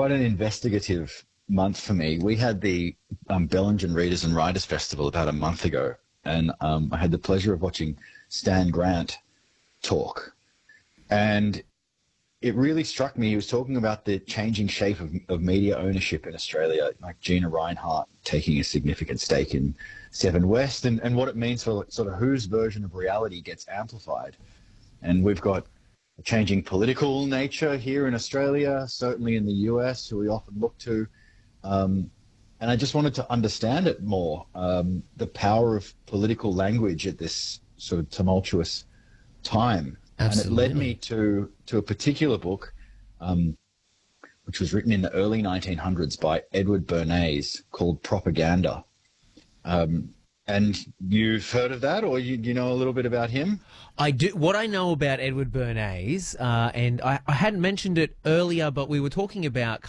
quite an investigative month for me. We had the Bellingen Readers and Writers Festival about a month ago, and I had the pleasure of watching Stan Grant talk. And it really struck me. He was talking about the changing shape of media ownership in Australia, like Gina Reinhart taking a significant stake in Seven West, and what it means for sort of whose version of reality gets amplified. And we've got a changing political nature here in Australia, certainly in the US, who we often look to. And I just wanted to understand it more, the power of political language at this sort of tumultuous time. Absolutely. And it led me to a particular book, which was written in the early 1900s by Edward Bernays, called Propaganda. And you've heard of that, or you know a little bit about him? I do. What I know about Edward Bernays, and I hadn't mentioned it earlier, but we were talking about